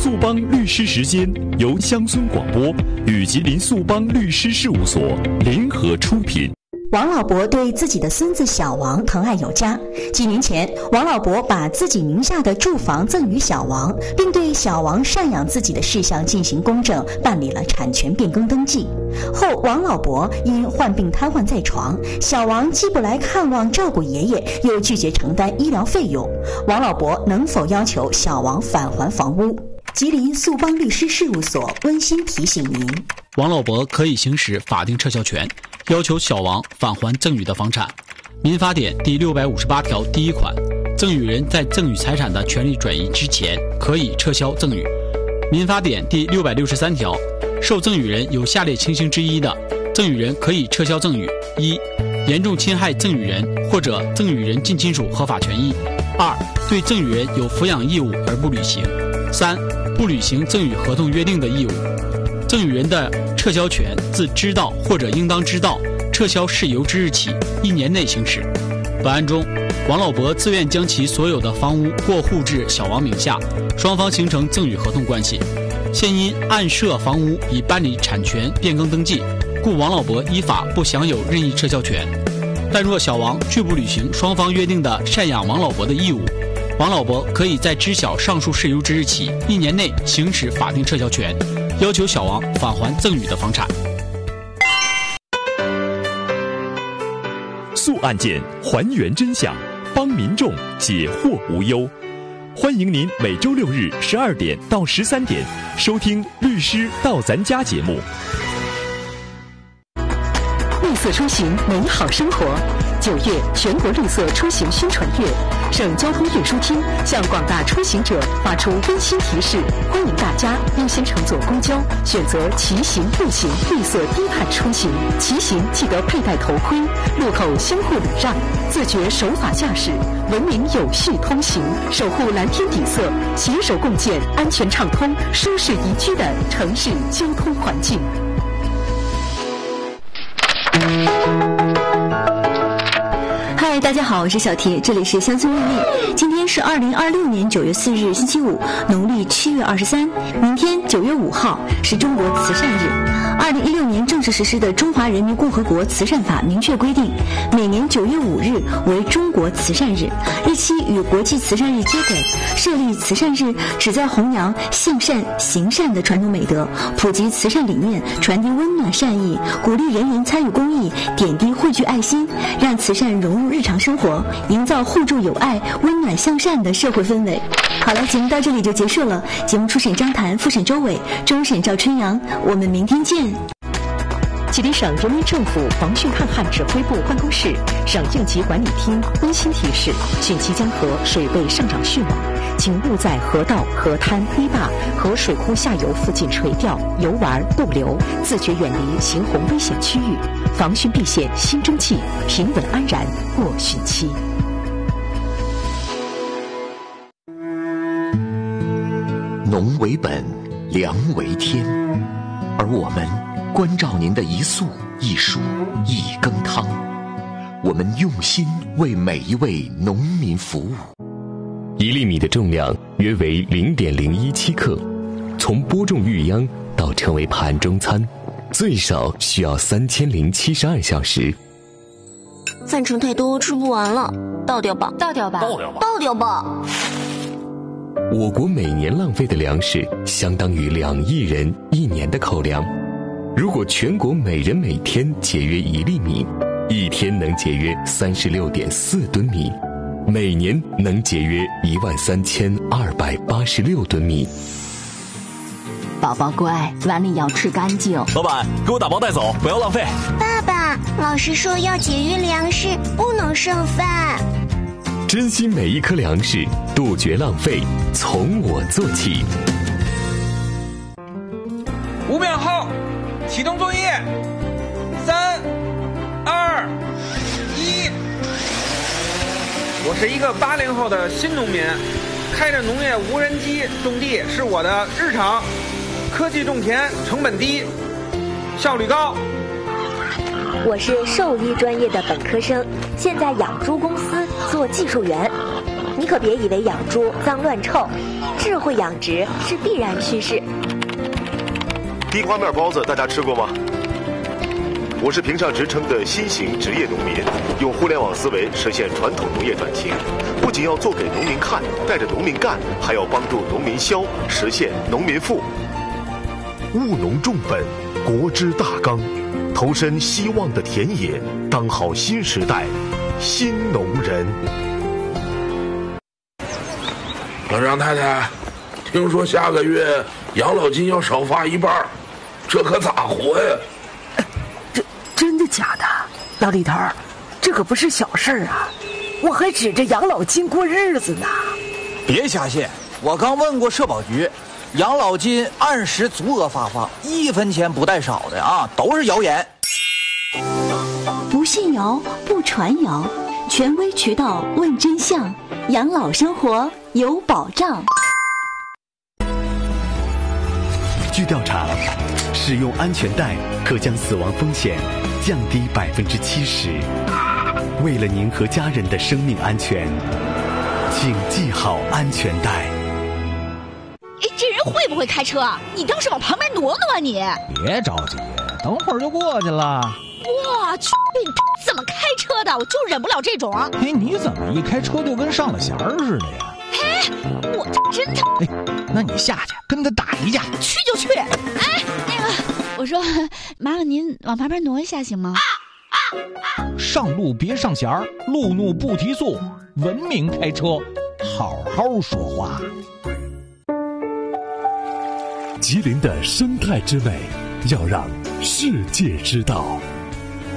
速帮律师时间由乡村广播与吉林速帮律师事务所联合出品。 王老伯对自己的孙子小王疼爱有加。几年前，王老伯把自己名下的住房赠与小王，并对小王赡养自己的事项进行公证，办理了产权变更登记。后，王老伯因患病瘫痪在床，小王既不来看望照顾爷爷，又拒绝承担医疗费用。王老伯能否要求小王返还房屋？吉林速帮律师事务所温馨提醒您： 王老伯可以行使法定撤销权，要求小王返还赠与的房产。民法典第658条第1款，赠与人在赠与财产的权利转移之前，可以撤销赠与。民法典第663条，受赠与人有下列情形之一的，赠与人可以撤销赠与：一、严重侵害赠与人或者赠与人近亲属合法权益；二、对赠与人有抚养义务而不履行；三、不履行赠与合同约定的义务。赠与人的撤销权自知道或者应当知道撤销事由之日起1年内行使。本案中，王老伯自愿将其所有的房屋过户至小王名下，双方形成赠与合同关系。现因案涉房屋已办理产权变更登记，故王老伯依法不享有任意撤销权。但若小王拒不履行双方约定的赡养王老伯的义务，王老伯可以在知晓上述事由之日起1年内行使法定撤销权，要求小王返还赠与的房产。 诉案件，还原真相，帮民众解惑无忧。欢迎您每周6日12点到13点收听《律师到咱家》节目。 绿色出行，美好生活。9月全国绿色出行宣传月，省交通运输厅向广大出行者发出温馨提示，欢迎大家优先乘坐公交，选择骑行、步行绿色低碳出行。骑行记得佩戴头盔，路口相互礼让，自觉守法驾驶，文明有序通行，守护蓝天底色，携手共建安全畅通、舒适宜居的城市交通环境。 嗨，大家好，我是小铁，这里是乡村日历。今天是2026年9月4日星期五，农历7月23，明天9月5号是中国慈善日。2016年正式实施的《中华人民共和国慈善法》明确规定，每年9月5日为中国慈善日，日期与国际慈善日接轨。设立慈善日，旨在弘扬向善行善的传统美德，普及慈善理念，传递温暖善意，鼓励人人参与公益，点滴汇聚爱心，让慈善融入日常生活，营造互助友爱、温暖向善的社会氛围。好了，节目到这里就结束了。节目初审张谭，复审周伟，终审赵春阳。我们明天见。 吉林省人民政府防汛抗旱指挥部办公室、省应急管理厅温馨提示：汛期江河水位上涨迅猛，请勿在河道、河滩、堤坝和水库下游附近垂钓、游玩、逗留，自觉远离行洪危险区域，防汛避险新征季，平稳安然过汛期。 农为本，粮为天，而我们关照您的一粟一蔬一羹汤，我们用心为每一位农民服务。 1粒米的重量约为0.017克，从播种育秧到成为盘中餐，最少需要3072小时。 饭盛太多，吃不完了，倒掉吧，倒掉吧，倒掉吧，倒掉吧。 我国每年浪费的粮食相当于2亿人1年的口粮。如果全国每人每天节约1粒米，一天能节约36.4吨米，每年能节约13286吨米。 宝宝乖，碗里要吃干净。 老板，给我打包带走，不要浪费。 爸爸，老师说要节约粮食，不能剩饭。 珍惜每一颗粮食，杜绝浪费，从我做起。 5秒后启动作业，3、2、1。我是一个80后的新农民，开着农业无人机种地是我的日常。科技种田，成本低，效率高。 我是兽医专业的本科生，现在养猪公司做技术员。你可别以为养猪脏乱臭，治智慧养殖是必然趋势。 地瓜面包子大家吃过吗？我是评上职称的新型职业农民，用互联网思维实现传统农业转型，不仅要做给农民看，带着农民干，还要帮助农民消，实现农民富。 务农重本，国之大纲，投身希望的田野，当好新时代新农人。 老张太太，听说下个月养老金要少发一半，这可咋活呀？ 真的假的？老李头，这可不是小事啊，我还指着养老金过日子呢。 别瞎信，我刚问过社保局，养老金按时足额发放，1分钱不带少的啊，都是谣言。 不信谣，不传谣，权威渠道问真相，养老生活有保障。 据调查，使用安全带可将死亡风险降低70%。为了您和家人的生命安全，请系好安全带。 这人会不会开车啊？你倒是往旁边挪挪啊你！ 别着急，等会儿就过去了。 我去，你怎么开车的？我就忍不了这种。 哎，你怎么一开车就跟上了弦似的呀？ 哎，我真的。 哎，那你下去跟他打一架。 去就去。哎，那个，我说，麻烦您往旁边挪一下行吗？ 上路别上弦，路怒不提速，文明开车，好好说话。 吉林的生态之美，要让世界知道。